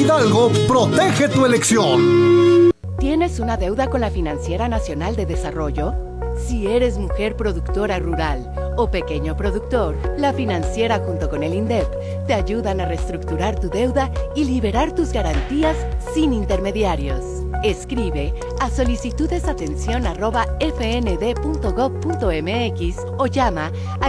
Hidalgo protege tu elección. ¿Tienes una deuda con la Financiera Nacional de Desarrollo? Si eres mujer productora rural o pequeño productor, la financiera junto con el INDEP te ayudan a reestructurar tu deuda y liberar tus garantías sin intermediarios. Escribe a solicitudesatención@fnd.gov.mx o llama al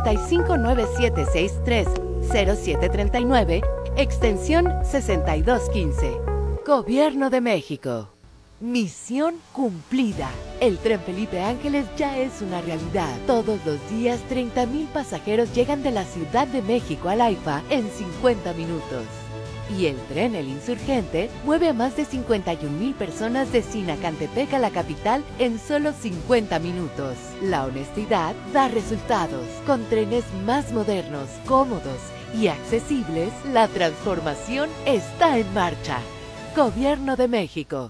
5597630739, extensión 6215. Gobierno de México. Misión cumplida. El tren Felipe Ángeles ya es una realidad. Todos los días 30,000 pasajeros llegan de la Ciudad de México al AIFA en 50 minutos. Y el tren El Insurgente mueve a más de 51,000 personas de Sinacantepec a la capital en solo 50 minutos. La honestidad da resultados. Con trenes más modernos, cómodos y accesibles, la transformación está en marcha. Gobierno de México.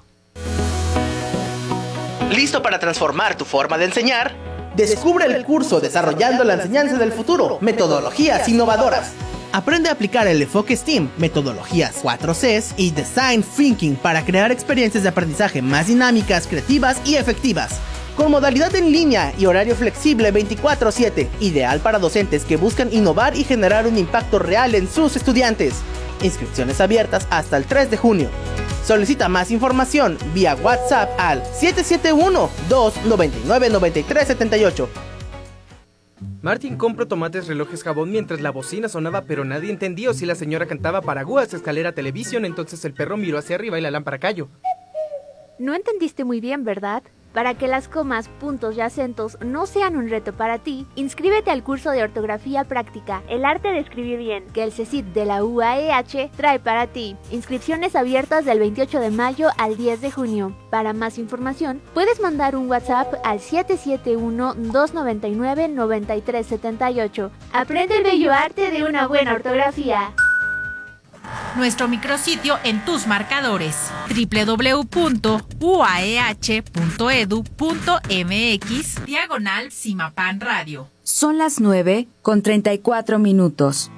¿Listo para transformar tu forma de enseñar? Descubre el curso Desarrollando la Enseñanza del Futuro, Metodologías Innovadoras. Aprende a aplicar el enfoque STEAM, metodologías 4Cs y Design Thinking para crear experiencias de aprendizaje más dinámicas, creativas y efectivas. Con modalidad en línea y horario flexible 24/7, ideal para docentes que buscan innovar y generar un impacto real en sus estudiantes. Inscripciones abiertas hasta el 3 de junio. Solicita más información vía WhatsApp al 771-299-9378. Martín compró tomates, relojes, jabón mientras la bocina sonaba, pero nadie entendió si la señora cantaba paraguas, escalera, televisión. Entonces el perro miró hacia arriba y la lámpara cayó. No entendiste muy bien, ¿verdad? Para que las comas, puntos y acentos no sean un reto para ti, inscríbete al curso de ortografía práctica, El arte de escribir bien, que el CECIT de la UAEH trae para ti. Inscripciones abiertas del 28 de mayo al 10 de junio. Para más información, puedes mandar un WhatsApp al 771-299-9378. Aprende el bello arte de una buena ortografía. Nuestro micrositio en tus marcadores, www.uaeh.edu.mx/Cimapan Radio. Son las 9:34.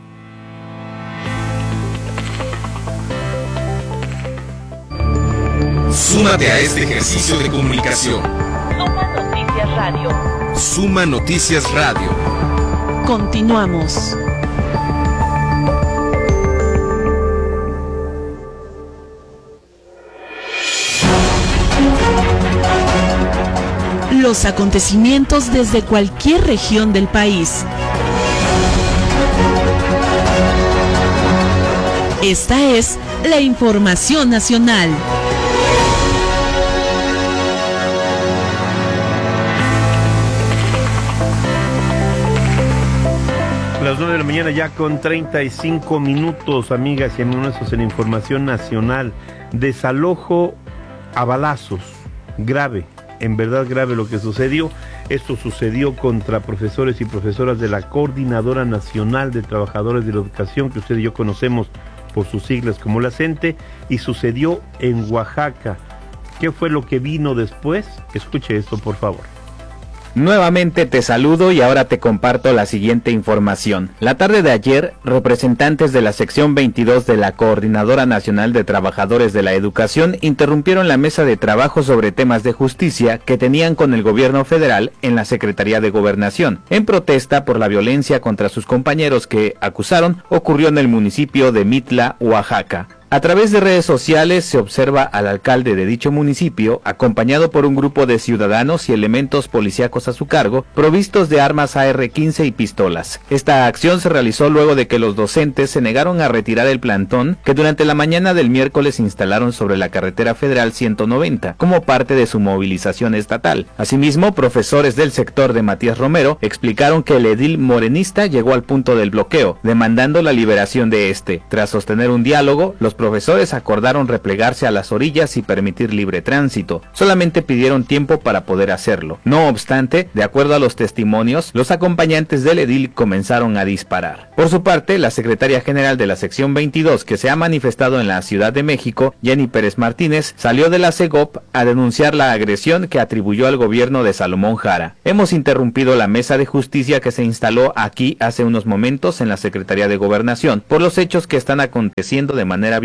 Súmate a este ejercicio de comunicación. Suma Noticias Radio. Suma Noticias Radio. Continuamos. Los acontecimientos desde cualquier región del país. Esta es la información nacional. Las 9 de la mañana ya con 35 minutos, amigas y amigos en información nacional. Desalojo a balazos, grave. En verdad grave lo que sucedió. Esto sucedió contra profesores y profesoras de la Coordinadora Nacional de Trabajadores de la Educación, que usted y yo conocemos por sus siglas como la CENTE, y sucedió en Oaxaca. ¿Qué fue lo que vino después? Escuche esto, por favor. Nuevamente te saludo y ahora te comparto la siguiente información. La tarde de ayer, representantes de la sección 22 de la Coordinadora Nacional de Trabajadores de la Educación interrumpieron la mesa de trabajo sobre temas de justicia que tenían con el gobierno federal en la Secretaría de Gobernación, en protesta por la violencia contra sus compañeros que, acusaron, ocurrió en el municipio de Mitla, Oaxaca. A través de redes sociales se observa al alcalde de dicho municipio, acompañado por un grupo de ciudadanos y elementos policíacos a su cargo, provistos de armas AR-15 y pistolas. Esta acción se realizó luego de que los docentes se negaron a retirar el plantón que durante la mañana del miércoles instalaron sobre la carretera federal 190, como parte de su movilización estatal. Asimismo, profesores del sector de Matías Romero explicaron que el edil morenista llegó al punto del bloqueo, demandando la liberación de este. Tras sostener un diálogo, los profesores acordaron replegarse a las orillas y permitir libre tránsito. Solamente pidieron tiempo para poder hacerlo. No obstante, de acuerdo a los testimonios, los acompañantes del edil comenzaron a disparar. Por su parte, la secretaria general de la sección 22, que se ha manifestado en la Ciudad de México, Jenny Pérez Martínez, salió de la CEGOP a denunciar la agresión que atribuyó al gobierno de Salomón Jara. Hemos interrumpido la mesa de justicia que se instaló aquí hace unos momentos en la Secretaría de Gobernación por los hechos que están aconteciendo de manera violenta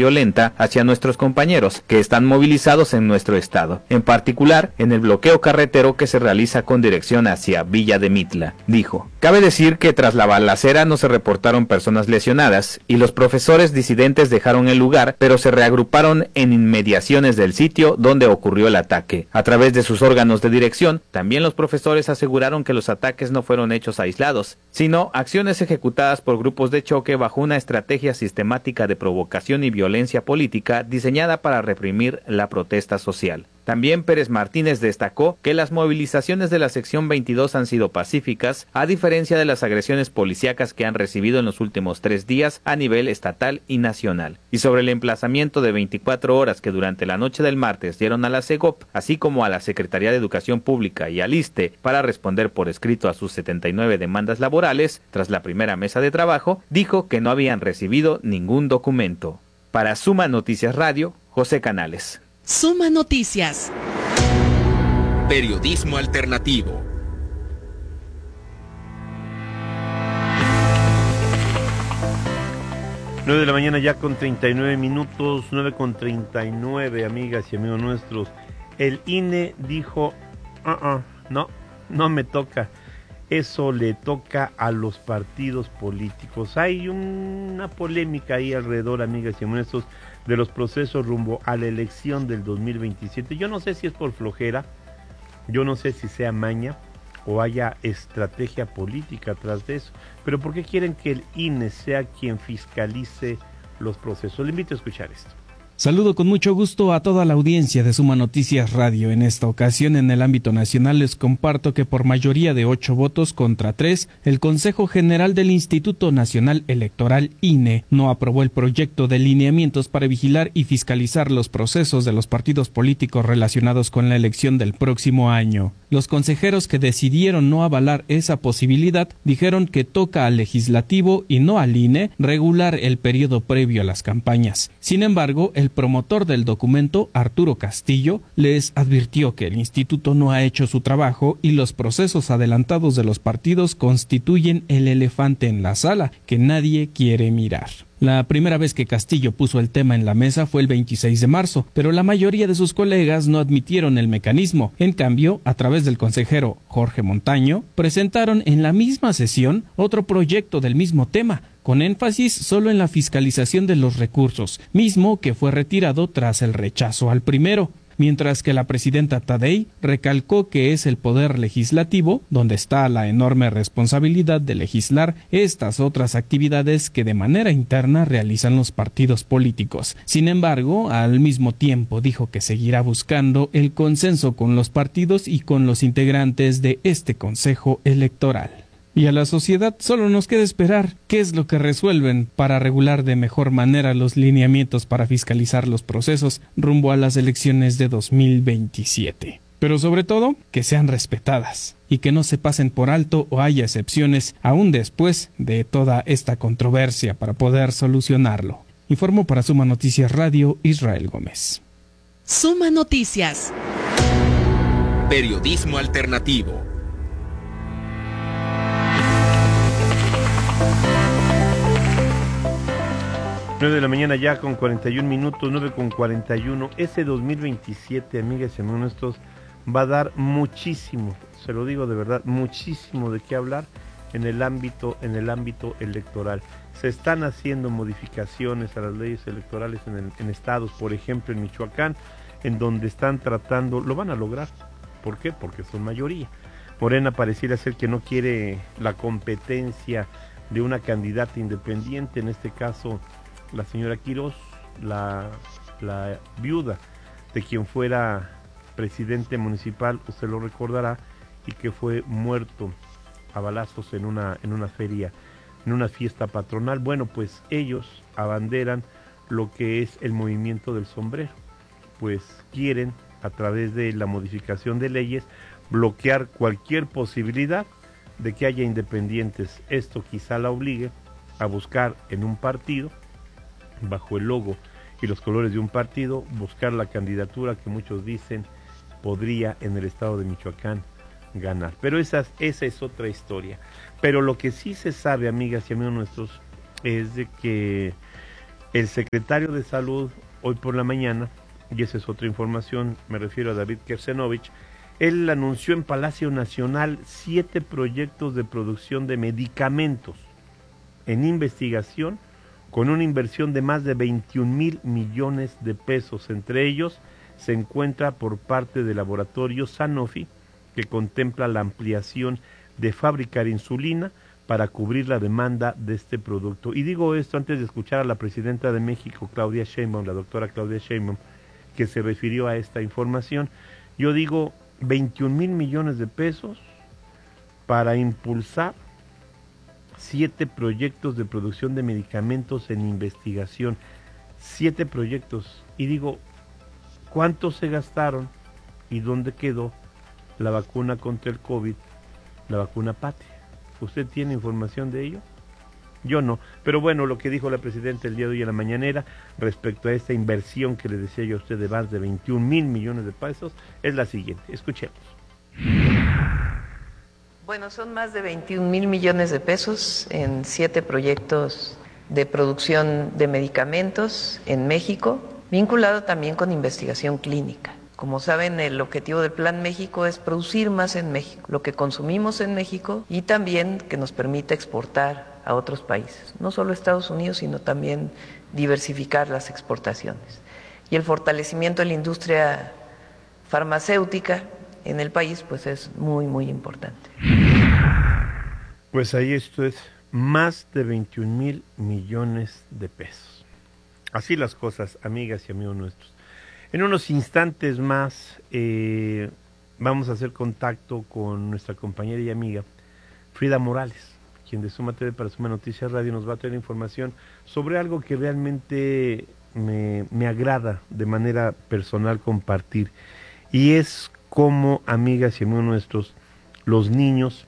violenta hacia nuestros compañeros que están movilizados en nuestro estado, en particular en el bloqueo carretero que se realiza con dirección hacia Villa de Mitla, dijo. Cabe decir que tras la balacera no se reportaron personas lesionadas y los profesores disidentes dejaron el lugar, pero se reagruparon en inmediaciones del sitio donde ocurrió el ataque. A través de sus órganos de dirección, también los profesores aseguraron que los ataques no fueron hechos aislados, sino acciones ejecutadas por grupos de choque bajo una estrategia sistemática de provocación y violencia política diseñada para reprimir la protesta social. También Pérez Martínez destacó que las movilizaciones de la sección 22 han sido pacíficas, a diferencia de las agresiones policíacas que han recibido en los últimos 3 días a nivel estatal y nacional. Y sobre el emplazamiento de 24 horas que durante la noche del martes dieron a la CEGOP, así como a la Secretaría de Educación Pública y al ISSSTE para responder por escrito a sus 79 demandas laborales, tras la primera mesa de trabajo, dijo que no habían recibido ningún documento. Para Suma Noticias Radio, José Canales. Suma Noticias. Periodismo alternativo. Nueve de la mañana ya con 39 minutos, 9:39, amigas y amigos nuestros. El INE dijo, no me toca. Eso le toca a los partidos políticos. Hay una polémica ahí alrededor, amigas y amigos nuestros, de los procesos rumbo a la elección del 2027. Yo no sé si es por flojera, yo no sé si sea maña o haya estrategia política atrás de eso, pero ¿por qué quieren que el INE sea quien fiscalice los procesos? Le invito a escuchar esto. Saludo con mucho gusto a toda la audiencia de Suma Noticias Radio. En esta ocasión, en el ámbito nacional, les comparto que por mayoría de 8 votos contra 3, el Consejo General del Instituto Nacional Electoral, INE, no aprobó el proyecto de lineamientos para vigilar y fiscalizar los procesos de los partidos políticos relacionados con la elección del próximo año. Los consejeros que decidieron no avalar esa posibilidad dijeron que toca al legislativo y no al INE regular el periodo previo a las campañas. Sin embargo, el promotor del documento, Arturo Castillo, les advirtió que el instituto no ha hecho su trabajo y los procesos adelantados de los partidos constituyen el elefante en la sala que nadie quiere mirar. La primera vez que Castillo puso el tema en la mesa fue el 26 de marzo, pero la mayoría de sus colegas no admitieron el mecanismo. En cambio, a través del consejero Jorge Montaño, presentaron en la misma sesión otro proyecto del mismo tema, con énfasis solo en la fiscalización de los recursos, mismo que fue retirado tras el rechazo al primero. Mientras que la presidenta Tadei recalcó que es el poder legislativo donde está la enorme responsabilidad de legislar estas otras actividades que de manera interna realizan los partidos políticos. Sin embargo, al mismo tiempo dijo que seguirá buscando el consenso con los partidos y con los integrantes de este Consejo Electoral. Y a la sociedad solo nos queda esperar qué es lo que resuelven para regular de mejor manera los lineamientos para fiscalizar los procesos rumbo a las elecciones de 2027. Pero sobre todo, que sean respetadas y que no se pasen por alto o haya excepciones aún después de toda esta controversia para poder solucionarlo. Informó para Suma Noticias Radio, Israel Gómez. Suma Noticias. Periodismo alternativo. 9 de la mañana ya con 41 minutos, 9:41. Ese 2027, amigas y amigos nuestros, va a dar muchísimo, se lo digo de verdad, muchísimo de qué hablar en el ámbito electoral. Se están haciendo modificaciones a las leyes electorales en estados, por ejemplo en Michoacán, en donde están tratando, lo van a lograr. ¿Por qué? Porque son mayoría. Morena pareciera ser que no quiere la competencia de una candidata independiente, en este caso la señora Quirós, la viuda de quien fuera presidente municipal, usted lo recordará, y que fue muerto a balazos en una feria, en una fiesta patronal. Bueno, pues ellos abanderan lo que es el movimiento del sombrero, pues quieren, a través de la modificación de leyes, bloquear cualquier posibilidad de que haya independientes. Esto quizá la obligue a buscar en un partido, bajo el logo y los colores de un partido, buscar la candidatura que muchos dicen podría en el estado de Michoacán ganar. Pero esa es otra historia. Pero lo que sí se sabe, amigas y amigos nuestros, es de que El secretario de Salud, hoy por la mañana, y esa es otra información, me refiero a David Kersenovich, él anunció en Palacio Nacional 7 proyectos de producción de medicamentos en investigación con una inversión de más de 21,000 millones de pesos. Entre ellos se encuentra por parte del laboratorio Sanofi, que contempla la ampliación de fabricar insulina para cubrir la demanda de este producto. Y digo esto antes de escuchar a la presidenta de México, Claudia Sheinbaum, la doctora Claudia Sheinbaum, que se refirió a esta información. Yo digo 21,000 millones de pesos para impulsar 7 proyectos de producción de medicamentos en investigación. 7 proyectos. Y digo, ¿cuánto se gastaron y dónde quedó la vacuna contra el COVID, la vacuna patria? ¿Usted tiene información de ello? Yo no. Pero bueno, lo que dijo la presidenta el día de hoy en la mañanera respecto a esta inversión que le decía yo a usted de más de 21,000 millones de pesos es la siguiente. Escuchemos. Bueno, son más de 21,000 millones de pesos en 7 proyectos de producción de medicamentos en México, vinculado también con investigación clínica. Como saben, el objetivo del Plan México es producir más en México, lo que consumimos en México, y también que nos permita exportar a otros países, no solo Estados Unidos, sino también diversificar las exportaciones. Y el fortalecimiento de la industria farmacéutica en el país, pues es muy, muy importante. Pues ahí esto es más de 21,000 millones de pesos. Así las cosas, amigas y amigos nuestros. En unos instantes más vamos a hacer contacto con nuestra compañera y amiga Frida Morales, quien de Suma TV para Suma Noticias Radio nos va a traer información sobre algo que realmente me agrada de manera personal compartir, y es cómo, amigas y amigos nuestros, los niños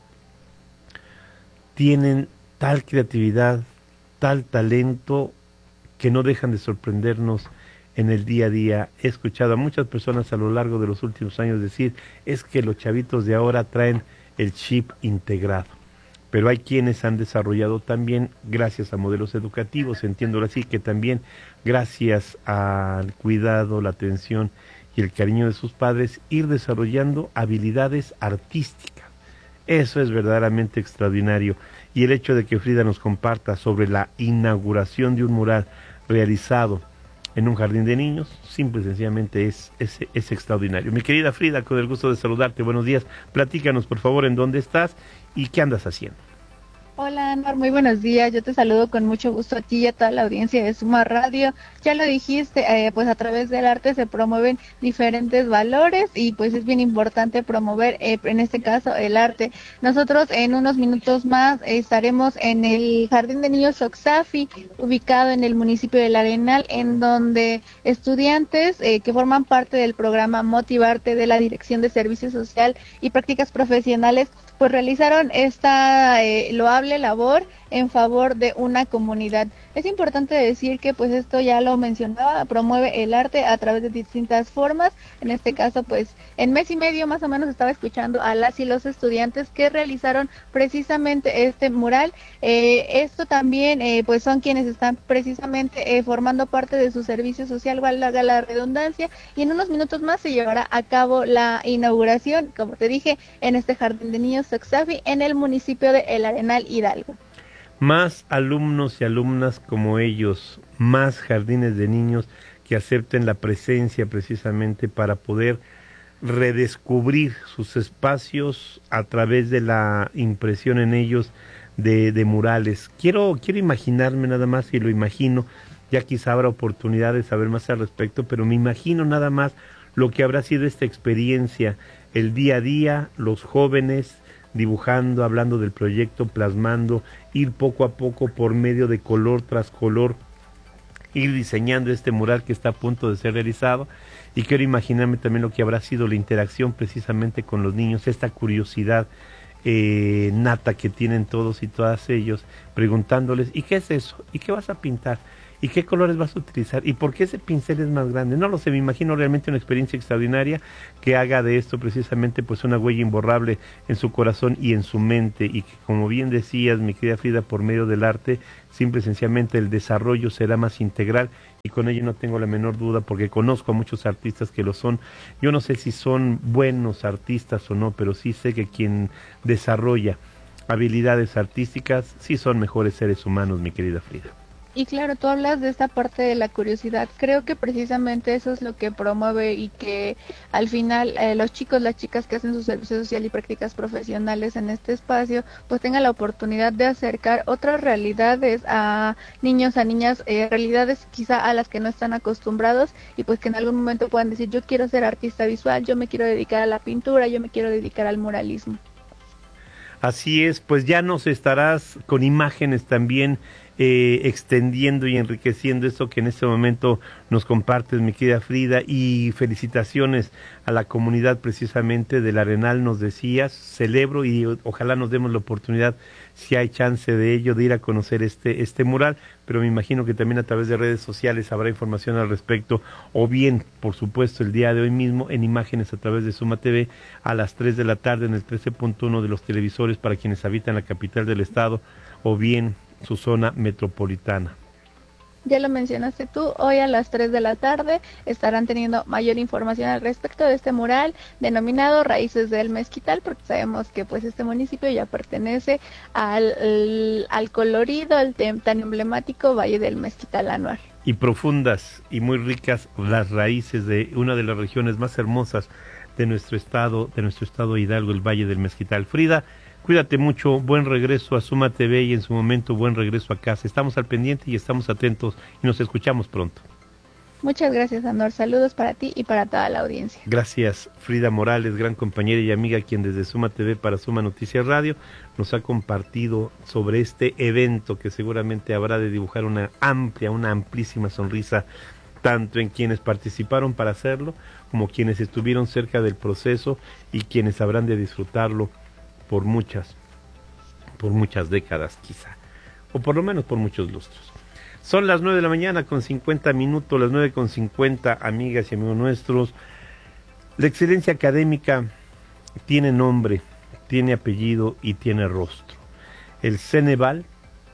tienen tal creatividad, tal talento, que no dejan de sorprendernos en el día a día. He escuchado a muchas personas a lo largo de los últimos años decir, es que los chavitos de ahora traen el chip integrado. Pero hay quienes han desarrollado también, gracias a modelos educativos, entiéndolo así, que también gracias al cuidado, la atención y el cariño de sus padres, ir desarrollando habilidades artísticas. Eso es verdaderamente extraordinario. Y el hecho de que Frida nos comparta sobre la inauguración de un mural realizado en un jardín de niños, simple y sencillamente es extraordinario. Mi querida Frida, con el gusto de saludarte, buenos días. Platícanos, por favor, en dónde estás y qué andas haciendo. Hola, Anwar, muy buenos días. Yo te saludo con mucho gusto a ti y a toda la audiencia de Suma Radio. Ya lo dijiste, pues a través del arte se promueven diferentes valores y pues es bien importante promover, en este caso, el arte. Nosotros en unos minutos más estaremos en el Jardín de Niños Oxafi, ubicado en el municipio del Arenal, en donde estudiantes que forman parte del programa Motivarte de la Dirección de Servicio Social y Prácticas Profesionales pues realizaron esta loable labor en favor de una comunidad. Es importante decir que pues esto ya lo mencionaba, promueve el arte a través de distintas formas. En este caso pues en mes y medio más o menos estaba escuchando a las y los estudiantes que realizaron precisamente este mural. Esto también pues son quienes están precisamente formando parte de su servicio social, valga la redundancia, y en unos minutos más se llevará a cabo la inauguración, como te dije, en este Jardín de Niños Oxafi en el municipio de El Arenal, Hidalgo. Más alumnos y alumnas como ellos, más jardines de niños que acepten la presencia precisamente para poder redescubrir sus espacios a través de la impresión en ellos de murales. Quiero imaginarme nada más, y lo imagino, ya quizá habrá oportunidad de saber más al respecto, pero me imagino nada más lo que habrá sido esta experiencia, el día a día, los jóvenes dibujando, hablando del proyecto, plasmando, ir poco a poco por medio de color tras color, ir diseñando este mural que está a punto de ser realizado. Y quiero imaginarme también lo que habrá sido la interacción precisamente con los niños, esta curiosidad nata que tienen todos y todas ellos, preguntándoles, ¿y qué es eso? ¿Y qué vas a pintar? ¿Y qué colores vas a utilizar? ¿Y por qué ese pincel es más grande? No lo sé, me imagino realmente una experiencia extraordinaria que haga de esto precisamente pues una huella imborrable en su corazón y en su mente, y que, como bien decías, mi querida Frida, por medio del arte, simple y sencillamente el desarrollo será más integral, y con ello no tengo la menor duda, porque conozco a muchos artistas que lo son. Yo no sé si son buenos artistas o no, pero sí sé que quien desarrolla habilidades artísticas sí son mejores seres humanos, mi querida Frida. Y claro, tú hablas de esta parte de la curiosidad. Creo que precisamente eso es lo que promueve y que al final los chicos, las chicas que hacen su servicio social y prácticas profesionales en este espacio, pues tengan la oportunidad de acercar otras realidades a niños, a niñas, realidades quizá a las que no están acostumbrados, y pues que en algún momento puedan decir: yo quiero ser artista visual, yo me quiero dedicar a la pintura, yo me quiero dedicar al muralismo. Así es, pues ya nos estarás con imágenes también extendiendo y enriqueciendo esto que en este momento nos compartes, mi querida Frida, y felicitaciones a la comunidad precisamente del Arenal, nos decías. Celebro y ojalá nos demos la oportunidad, si hay chance de ello, de ir a conocer este mural, pero me imagino que también a través de redes sociales habrá información al respecto, o bien, por supuesto, el día de hoy mismo en imágenes a través de Suma TV a las 3 de la tarde en el 13.1 de los televisores para quienes habitan la capital del estado, o bien su zona metropolitana. Ya lo mencionaste tú, hoy a las 3 de la tarde estarán teniendo mayor información al respecto de este mural denominado Raíces del Mezquital, porque sabemos que pues este municipio ya pertenece al colorido, al tan emblemático Valle del Mezquital Anuar. Y profundas y muy ricas las raíces de una de las regiones más hermosas de nuestro estado Hidalgo, el Valle del Mezquital. Frida, cuídate mucho, buen regreso a Suma TV y en su momento buen regreso a casa. Estamos al pendiente y estamos atentos y nos escuchamos pronto. Muchas gracias, Andor. Saludos para ti y para toda la audiencia. Gracias, Frida Morales, gran compañera y amiga, quien desde Suma TV para Suma Noticias Radio nos ha compartido sobre este evento que seguramente habrá de dibujar una amplísima sonrisa, tanto en quienes participaron para hacerlo, como quienes estuvieron cerca del proceso y quienes habrán de disfrutarlo por muchas décadas quizá, o por lo menos por muchos lustros. Son las 9 de la mañana con 50 minutos, las 9:50, amigas y amigos nuestros. La excelencia académica tiene nombre, tiene apellido y tiene rostro. El Ceneval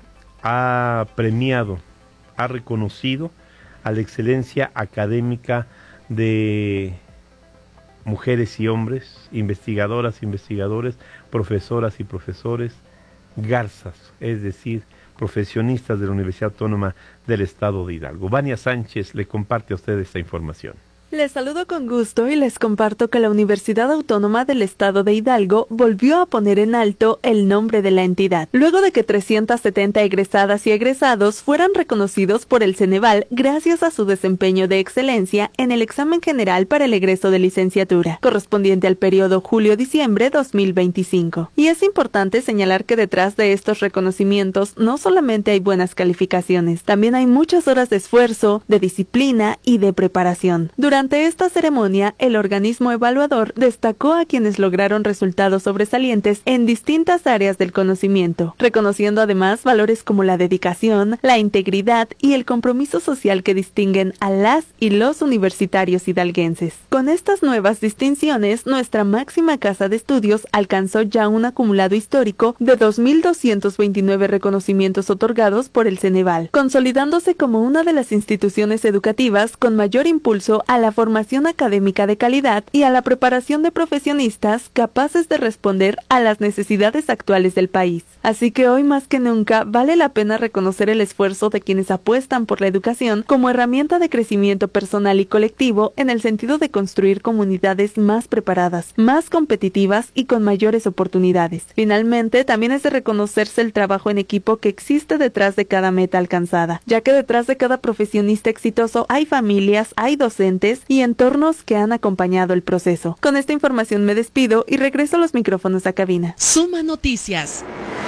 ha premiado, ha reconocido a la excelencia académica de mujeres y hombres, investigadoras, investigadores, profesoras y profesores, garzas, es decir, profesionistas de la Universidad Autónoma del Estado de Hidalgo. Vania Sánchez le comparte a usted esta información. Les saludo con gusto y les comparto que la Universidad Autónoma del Estado de Hidalgo volvió a poner en alto el nombre de la entidad, luego de que 370 egresadas y egresados fueran reconocidos por el Ceneval gracias a su desempeño de excelencia en el examen general para el egreso de licenciatura, correspondiente al periodo julio-diciembre 2025. Y es importante señalar que detrás de estos reconocimientos no solamente hay buenas calificaciones, también hay muchas horas de esfuerzo, de disciplina y de preparación. Durante esta ceremonia, el organismo evaluador destacó a quienes lograron resultados sobresalientes en distintas áreas del conocimiento, reconociendo además valores como la dedicación, la integridad y el compromiso social que distinguen a las y los universitarios hidalguenses. Con estas nuevas distinciones, nuestra máxima casa de estudios alcanzó ya un acumulado histórico de 2.229 reconocimientos otorgados por el Ceneval, consolidándose como una de las instituciones educativas con mayor impulso a la formación académica de calidad y a la preparación de profesionistas capaces de responder a las necesidades actuales del país. Así que hoy más que nunca vale la pena reconocer el esfuerzo de quienes apuestan por la educación como herramienta de crecimiento personal y colectivo en el sentido de construir comunidades más preparadas, más competitivas y con mayores oportunidades. Finalmente, también es de reconocerse el trabajo en equipo que existe detrás de cada meta alcanzada, ya que detrás de cada profesionista exitoso hay familias, hay docentes y entornos que han acompañado el proceso. Con esta información me despido y regreso a los micrófonos a cabina. Suma Noticias.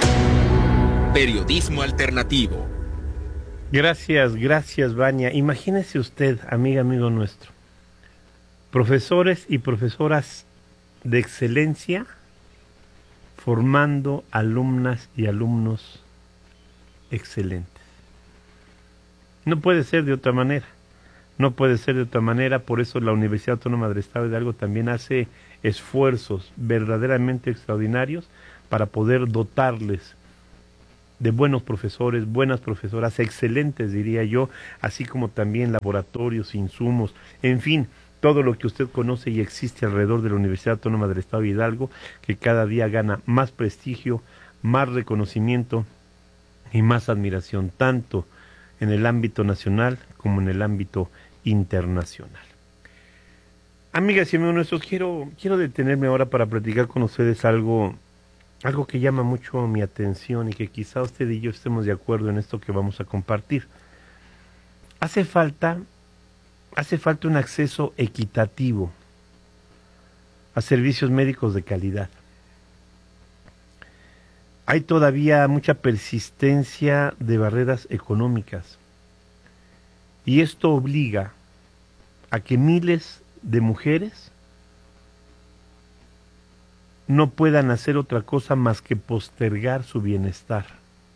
Periodismo alternativo. Gracias, Vania. Imagínese usted, amigo nuestro, profesores y profesoras de excelencia formando alumnas y alumnos excelentes. No puede ser de otra manera. No puede ser de otra manera. Por eso la Universidad Autónoma del Estado de Hidalgo también hace esfuerzos verdaderamente extraordinarios para poder dotarles de buenos profesores, buenas profesoras, excelentes diría yo, así como también laboratorios, insumos, en fin, todo lo que usted conoce y existe alrededor de la Universidad Autónoma del Estado de Hidalgo, que cada día gana más prestigio, más reconocimiento y más admiración, tanto en el ámbito nacional como en el ámbito internacional. Amigas y amigos nuestros, quiero detenerme ahora para platicar con ustedes algo que llama mucho mi atención y que quizá usted y yo estemos de acuerdo en esto que vamos a compartir. Hace falta un acceso equitativo a servicios médicos de calidad. Hay todavía mucha persistencia de barreras económicas y esto obliga a que miles de mujeres no puedan hacer otra cosa más que postergar su bienestar.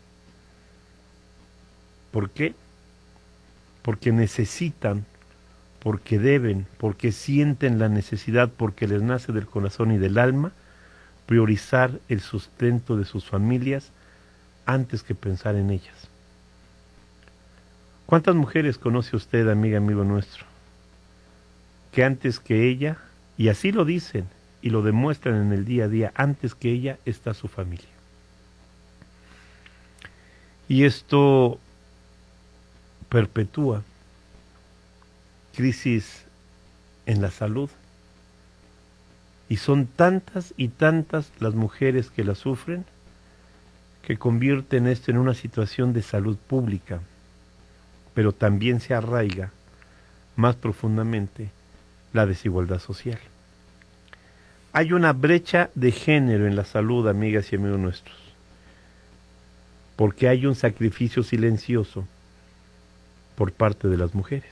¿Por qué? Porque necesitan, porque deben, porque sienten la necesidad, porque les nace del corazón y del alma, priorizar el sustento de sus familias antes que pensar en ellas. ¿Cuántas mujeres conoce usted, amiga, amigo nuestro, que antes que ella, y así lo dicen y lo demuestran en el día a día, antes que ella está su familia? Y esto perpetúa crisis en la salud, y son tantas y tantas las mujeres que la sufren que convierten esto en una situación de salud pública, pero también se arraiga más profundamente la desigualdad social. Hay una brecha de género en la salud, amigas y amigos nuestros, porque hay un sacrificio silencioso por parte de las mujeres.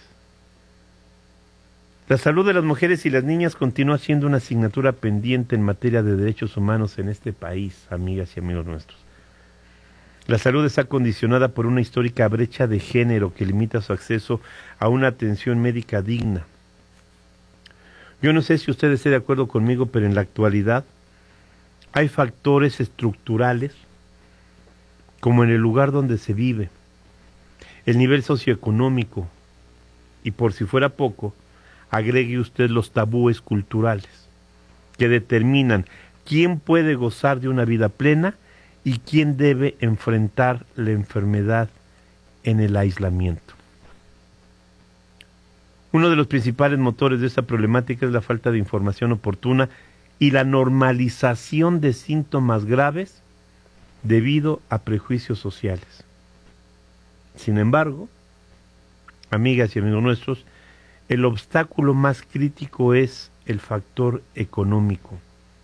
La salud de las mujeres y las niñas continúa siendo una asignatura pendiente en materia de derechos humanos en este país, amigas y amigos nuestros. La salud está condicionada por una histórica brecha de género que limita su acceso a una atención médica digna. Yo no sé si usted esté de acuerdo conmigo, pero en la actualidad hay factores estructurales, como en el lugar donde se vive, el nivel socioeconómico, y por si fuera poco, agregue usted los tabúes culturales que determinan quién puede gozar de una vida plena y quién debe enfrentar la enfermedad en el aislamiento. Uno de los principales motores de esta problemática es la falta de información oportuna y la normalización de síntomas graves debido a prejuicios sociales. Sin embargo, amigas y amigos nuestros, el obstáculo más crítico es el factor económico.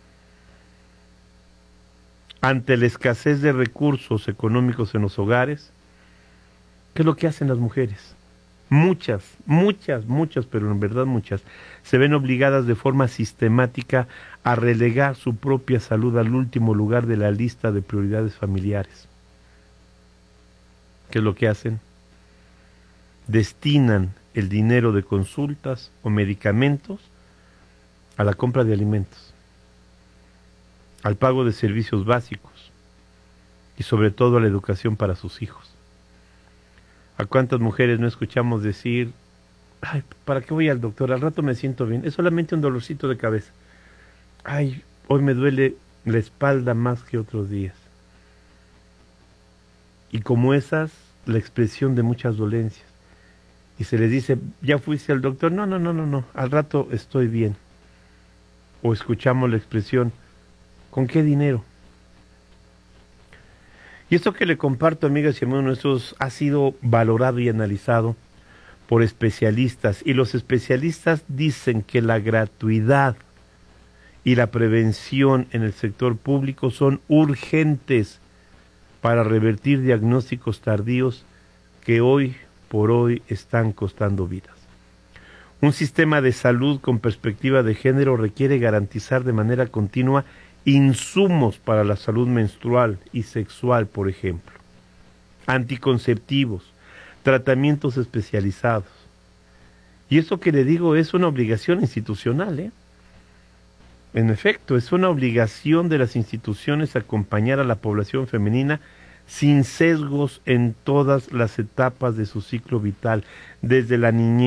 Ante la escasez de recursos económicos en los hogares, ¿qué es lo que hacen las mujeres? Muchas, pero en verdad muchas, se ven obligadas de forma sistemática a relegar su propia salud al último lugar de la lista de prioridades familiares. ¿Qué es lo que hacen? Destinan el dinero de consultas o medicamentos a la compra de alimentos, al pago de servicios básicos y sobre todo a la educación para sus hijos. ¿A cuántas mujeres no escuchamos decir, ay, ¿para qué voy al doctor? Al rato me siento bien, es solamente un dolorcito de cabeza. Ay, hoy me duele la espalda más que otros días. Y como esas, la expresión de muchas dolencias. Y se les dice, ¿ya fuiste al doctor? No, al rato estoy bien. O escuchamos la expresión, ¿con qué dinero? Y esto que le comparto, amigas y amigos nuestros, ha sido valorado y analizado por especialistas. Y los especialistas dicen que la gratuidad y la prevención en el sector público son urgentes para revertir diagnósticos tardíos que hoy por hoy están costando vidas. Un sistema de salud con perspectiva de género requiere garantizar de manera continua insumos para la salud menstrual y sexual, por ejemplo, anticonceptivos, tratamientos especializados. Y eso que le digo es una obligación institucional, ¿eh? En efecto, es una obligación de las instituciones acompañar a la población femenina sin sesgos en todas las etapas de su ciclo vital, desde la niñez,